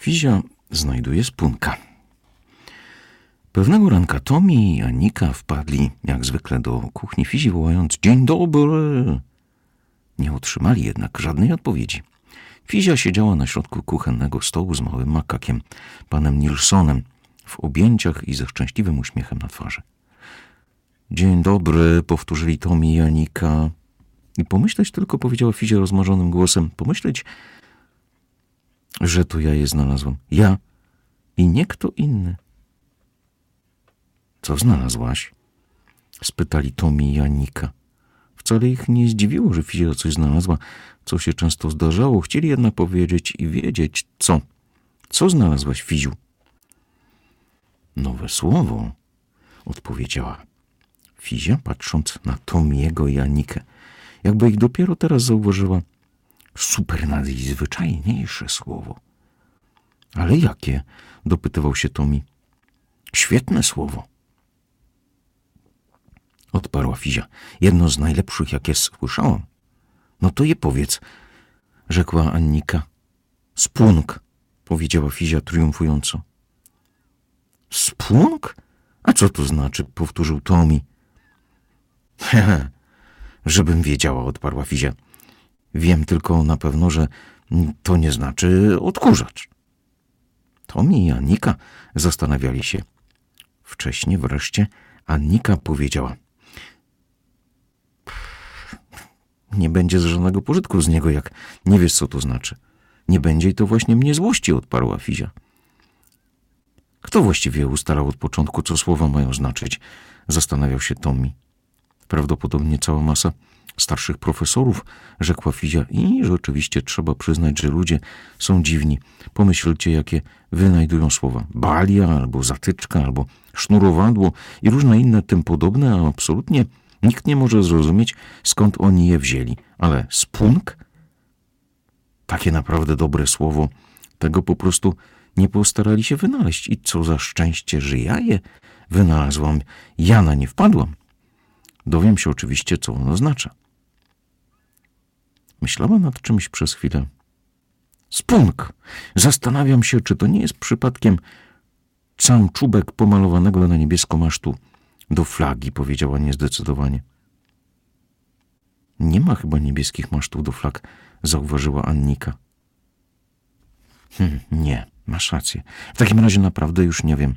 Fizia znajduje spunka. Pewnego ranka Tommy i Anika wpadli jak zwykle do kuchni Fizi, wołając: „Dzień dobry!” Nie otrzymali jednak żadnej odpowiedzi. Fizia siedziała na środku kuchennego stołu z małym makakiem, panem Nilssonem, w objęciach i ze szczęśliwym uśmiechem na twarzy. „Dzień dobry”, powtórzyli Tommy i Anika. I pomyśleć tylko, powiedziała Fizia rozmarzonym głosem, pomyśleć, że to ja je znalazłam. Ja i nie kto inny. „Co znalazłaś?” spytali Tommy i Anika. Wcale ich nie zdziwiło, że Fizia coś znalazła, co się często zdarzało. Chcieli jednak powiedzieć i wiedzieć, co. „Co znalazłaś, Fiziu?” „Nowe słowo”, odpowiedziała Fizia, patrząc na Tomiego i Anikę, jakby ich dopiero teraz zauważyła. „Super najzwyczajniejsze słowo”. „Ale jakie?” dopytywał się Tommy. „Świetne słowo”, odparła Fizia. „Jedno z najlepszych, jakie słyszałam”. „No to je powiedz”, rzekła Annika. „Spunk”, powiedziała Fizia triumfująco. „Spunk? A co to znaczy?” powtórzył Tommy. „Hehe, żebym wiedziała”, odparła Fizia. „Wiem tylko na pewno, że to nie znaczy odkurzacz”. Tommy i Anika zastanawiali się. Wcześniej wreszcie Anika powiedziała: „Nie będzie żadnego pożytku z niego, jak nie wiesz, co to znaczy”. „Nie będzie i to właśnie mnie złości”, odparła Fizia. „Kto właściwie ustalał od początku, co słowa mają znaczyć?” zastanawiał się Tommy. „Prawdopodobnie cała masa starszych profesorów”, rzekła Fizia. „I rzeczywiście trzeba przyznać, że ludzie są dziwni. Pomyślcie, jakie wynajdują słowa. Balia, albo zatyczka, albo sznurowadło i różne inne tym podobne, a absolutnie nikt nie może zrozumieć, skąd oni je wzięli. Ale spunk? Takie naprawdę dobre słowo. Tego po prostu nie postarali się wynaleźć. I co za szczęście, że ja je wynalazłam. Ja na nie wpadłam. Dowiem się oczywiście, co ono oznacza”. Myślała nad czymś przez chwilę. „Spunk! Zastanawiam się, czy to nie jest przypadkiem sam czubek pomalowanego na niebiesko masztu do flagi”, powiedziała niezdecydowanie. „Nie ma chyba niebieskich masztów do flag”, zauważyła Annika. „Nie, masz rację. W takim razie naprawdę już nie wiem”,